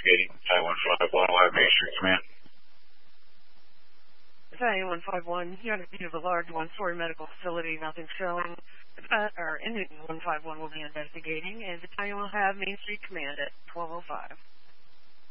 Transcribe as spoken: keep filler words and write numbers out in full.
investigating. Battalion one five one will have Main Street Command. Battalion one five one, you're on a view of a large one-story medical facility, nothing showing. Uh, or Inmate one five one will be investigating, and Battalion will have Main Street Command at twelve oh five.